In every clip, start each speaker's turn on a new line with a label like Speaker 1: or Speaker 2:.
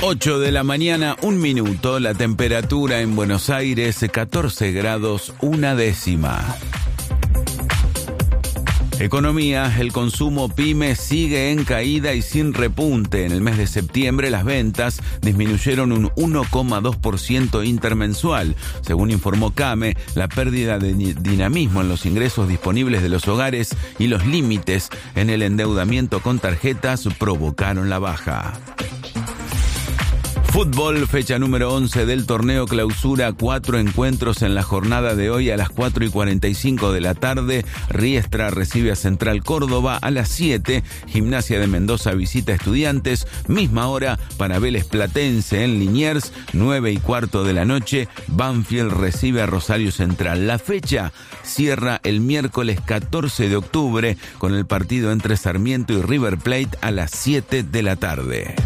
Speaker 1: 8 de la mañana, 1 minuto, la temperatura en Buenos Aires, 14 grados, 1/10. Economía, el consumo pyme sigue en caída y sin repunte. En el mes de septiembre las ventas disminuyeron un 1,2% intermensual. Según informó CAME, la pérdida de dinamismo en los ingresos disponibles de los hogares y los límites en el endeudamiento con tarjetas provocaron la baja. Fútbol, fecha número 11 del torneo clausura, 4 encuentros en la jornada de hoy a las 4:45 de la tarde. Riestra recibe a Central Córdoba a las 7. Gimnasia de Mendoza visita a Estudiantes, misma hora para Vélez Platense en Liniers, 9:15 de la noche. Banfield recibe a Rosario Central. La fecha cierra el miércoles 14 de octubre con el partido entre Sarmiento y River Plate a las 7 de la tarde.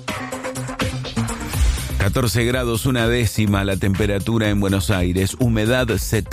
Speaker 1: 14 grados 1/10 la temperatura en Buenos Aires, humedad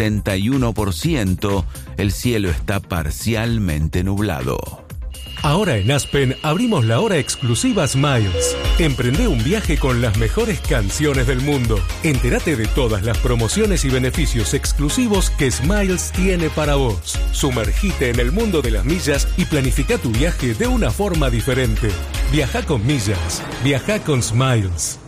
Speaker 1: 71%, el cielo está parcialmente nublado.
Speaker 2: Ahora en Aspen abrimos la hora exclusiva Smiles. Emprende un viaje con las mejores canciones del mundo. Entérate de todas las promociones y beneficios exclusivos que Smiles tiene para vos. Sumergite en el mundo de las millas y planifica tu viaje de una forma diferente. Viaja con millas. Viaja con Smiles.